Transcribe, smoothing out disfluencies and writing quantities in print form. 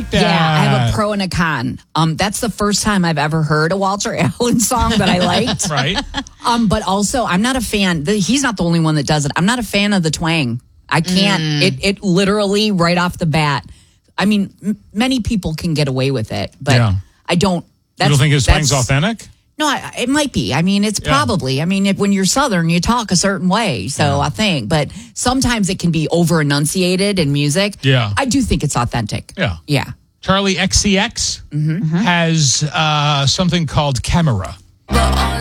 like that. Yeah, I have a pro and a con. That's the first time I've ever heard a Walter Allen song that I liked. Right. But also, I'm not a fan. He's not the only one that does it. I'm not a fan of the twang. I can't. It literally, right off the bat. I mean, many people can get away with it, but I don't. You don't think his twang's authentic? No, it might be. I mean, it's probably. I mean, when you're Southern, you talk a certain way. So I think, but sometimes it can be over enunciated in music. Yeah. I do think it's authentic. Yeah. Yeah. Charlie XCX has something called Camera. But